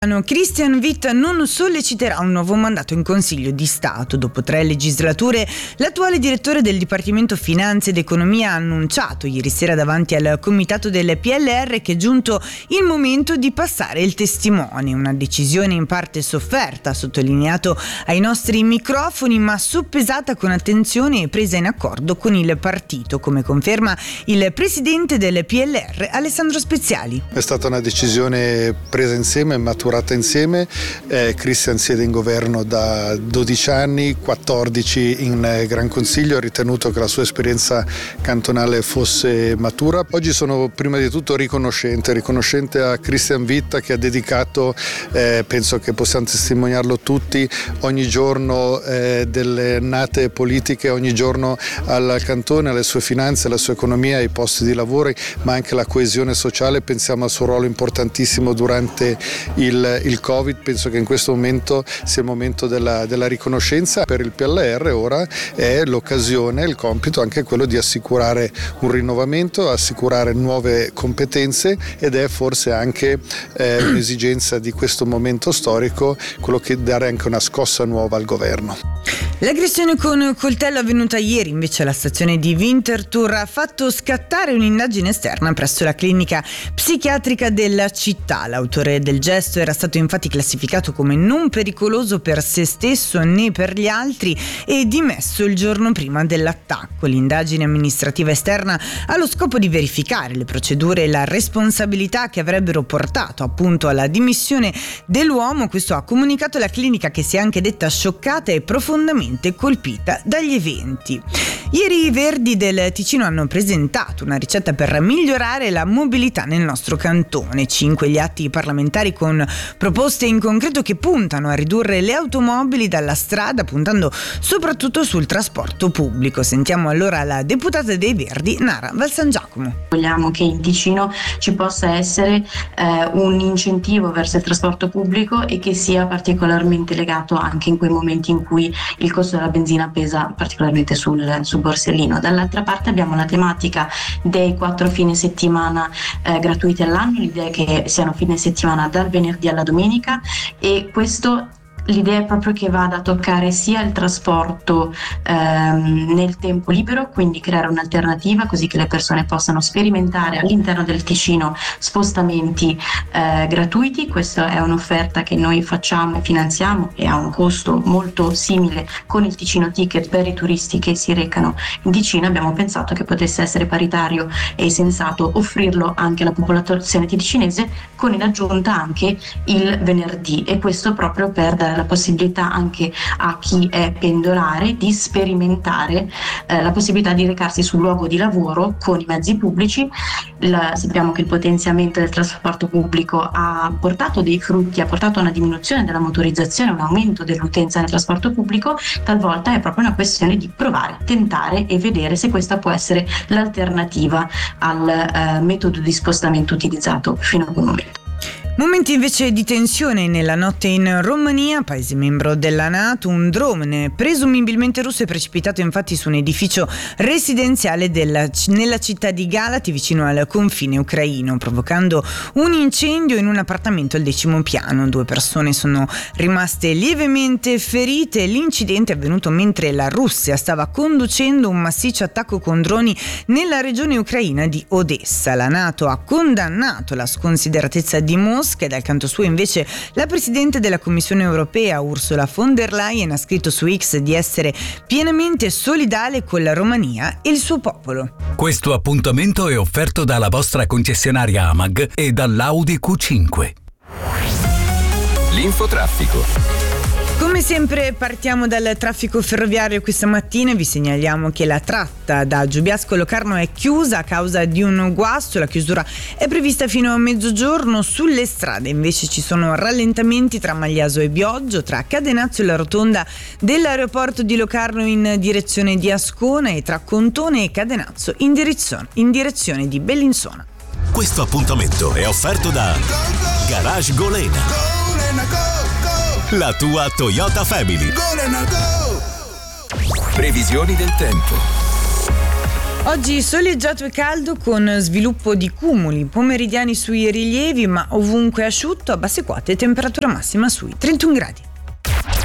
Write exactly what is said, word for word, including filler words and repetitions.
Christian Witt non solleciterà un nuovo mandato in Consiglio di Stato. Dopo tre legislature, l'attuale direttore del Dipartimento Finanze ed Economia ha annunciato ieri sera davanti al comitato del P L R che è giunto il momento di passare il testimone. Una decisione in parte sofferta, sottolineato ai nostri microfoni, ma soppesata con attenzione e presa in accordo con il partito, come conferma il presidente del P L R, Alessandro Speziali. È stata una decisione presa insieme e maturata insieme. eh, Christian siede in governo da dodici anni, quattordici in eh, Gran Consiglio, ha ritenuto che la sua esperienza cantonale fosse matura. Oggi sono prima di tutto riconoscente, riconoscente a Christian Witt che ha dedicato, eh, penso che possiamo testimoniarlo tutti, ogni giorno eh, delle nate politiche, ogni giorno al cantone, alle sue finanze, alla sua economia, ai posti di lavoro, ma anche alla coesione sociale. Pensiamo al suo ruolo importantissimo durante il il Covid. Penso che in questo momento sia il momento della, della riconoscenza. Per il P L R ora è l'occasione, il compito anche quello di assicurare un rinnovamento, assicurare nuove competenze, ed è forse anche eh, un'esigenza di questo momento storico quello che dare anche una scossa nuova al governo. L'aggressione con coltello avvenuta ieri invece alla stazione di Winterthur ha fatto scattare un'indagine esterna presso la clinica psichiatrica della città. L'autore del gesto era stato infatti classificato come non pericoloso per se stesso né per gli altri e dimesso il giorno prima dell'attacco. L'indagine amministrativa esterna ha lo scopo di verificare le procedure e la responsabilità che avrebbero portato appunto alla dimissione dell'uomo. Questo ha comunicato la clinica, che si è anche detta scioccata e profondamente colpita dagli eventi. Ieri i Verdi del Ticino hanno presentato una ricetta per migliorare la mobilità nel nostro cantone. Cinque gli atti parlamentari con proposte in concreto che puntano a ridurre le automobili dalla strada, puntando soprattutto sul trasporto pubblico. Sentiamo allora la deputata dei Verdi, Nara Valsangiacomo. Vogliamo che in Ticino ci possa essere eh, un incentivo verso il trasporto pubblico e che sia particolarmente legato anche in quei momenti in cui il costo della benzina pesa particolarmente sul, sul borsellino. Dall'altra parte abbiamo la tematica dei quattro fine settimana eh, gratuiti all'anno. L'idea è che siano fine settimana dal venerdì alla domenica, e questo l'idea è proprio che vada a toccare sia il trasporto ehm, nel tempo libero, quindi creare un'alternativa così che le persone possano sperimentare all'interno del Ticino spostamenti eh, gratuiti. Questa è un'offerta che noi facciamo e finanziamo e ha un costo molto simile con il Ticino Ticket per i turisti che si recano in Ticino. Abbiamo pensato che potesse essere paritario e sensato offrirlo anche alla popolazione ticinese, con in aggiunta anche il venerdì, e questo proprio per dare la possibilità anche a chi è pendolare di sperimentare eh, la possibilità di recarsi sul luogo di lavoro con i mezzi pubblici. La, sappiamo che il potenziamento del trasporto pubblico ha portato dei frutti, ha portato a una diminuzione della motorizzazione, un aumento dell'utenza nel trasporto pubblico. Talvolta è proprio una questione di provare, tentare e vedere se questa può essere l'alternativa al eh, metodo di spostamento utilizzato fino a quel momento. Momenti invece di tensione nella notte in Romania, paese membro della NATO. Un drone presumibilmente russo è precipitato infatti su un edificio residenziale della, nella città di Galati, vicino al confine ucraino, provocando un incendio in un appartamento al decimo piano. Due persone sono rimaste lievemente ferite. L'incidente è avvenuto mentre la Russia stava conducendo un massiccio attacco con droni nella regione ucraina di Odessa. La NATO ha condannato la sconsideratezza di Mosca e dal canto suo invece la Presidente della Commissione Europea Ursula von der Leyen ha scritto su X di essere pienamente solidale con la Romania e il suo popolo. Questo appuntamento è offerto dalla vostra concessionaria Amag e dall'Audi Q cinque. L'infotraffico. Come sempre partiamo dal traffico ferroviario questa mattina e vi segnaliamo che la tratta da Giubiasco Locarno è chiusa a causa di un guasto. La chiusura è prevista fino a mezzogiorno. Sulle strade invece ci sono rallentamenti tra Magliaso e Bioggio, tra Cadenazzo e la rotonda dell'aeroporto di Locarno in direzione di Ascona e tra Contone e Cadenazzo in direzione, in direzione di Bellinzona. Questo appuntamento è offerto da Garage Golena, la tua Toyota Family. Previsioni del tempo. Oggi soleggiato e caldo con sviluppo di cumuli pomeridiani sui rilievi, ma ovunque asciutto, a basse quote, temperatura massima sui trentuno gradi.